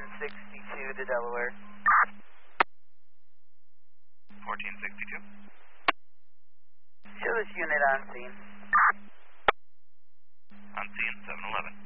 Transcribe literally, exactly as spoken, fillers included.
sixty-two to Delaware. fourteen sixty-two. Show this unit on scene. On scene, seven eleven.